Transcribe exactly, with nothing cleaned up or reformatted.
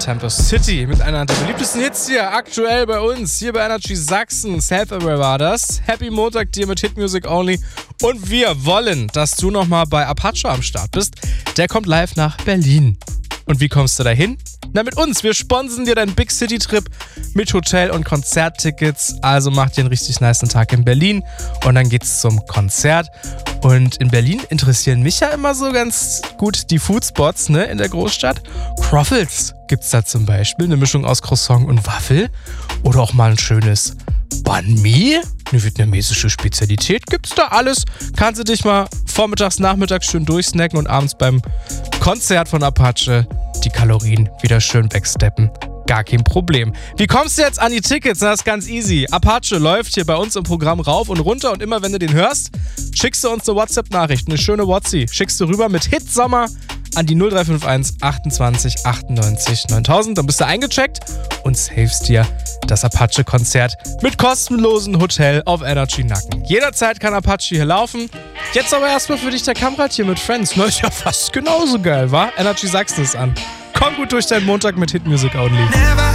Tempest City mit einer der beliebtesten Hits hier aktuell bei uns, hier bei Energy Sachsen. Self-Aware war das. Happy Montag dir mit Hit Music Only. Und wir wollen, dass du nochmal bei Apache am Start bist. Der kommt live nach Berlin. Und wie kommst du dahin? Na, mit uns. Wir sponsen dir deinen Big City Trip mit Hotel- und Konzerttickets. Also mach dir einen richtig nicen Tag in Berlin und dann geht's zum Konzert. Und in Berlin interessieren mich ja immer so ganz gut die Foodspots, ne, in der Großstadt. Croffles gibt's da zum Beispiel, eine Mischung aus Croissant und Waffel. Oder auch mal ein schönes Banh Mi, eine vietnamesische Spezialität. Gibt's da alles. Kannst du dich mal vormittags, nachmittags schön durchsnacken und abends beim Konzert von Apache die Kalorien wieder schön wegsteppen. Gar kein Problem. Wie kommst du jetzt an die Tickets? Das ist ganz easy. Apache läuft hier bei uns im Programm rauf und runter und immer wenn du den hörst, schickst du uns eine WhatsApp-Nachricht, eine schöne WhatsApp. Schickst du rüber mit Hit Sommer an die null drei fünf eins achtundzwanzig achtundneunzig neuntausend. Dann bist du eingecheckt und savest dir das Apache-Konzert mit kostenlosen Hotel auf Energy Nacken. Jederzeit kann Apache hier laufen. Jetzt aber erstmal für dich der Kamerad hier mit Friends. Na, ist ja fast genauso geil, wa? Energy Sachsen ist an. Komm gut durch deinen Montag mit Hit Music Only. Never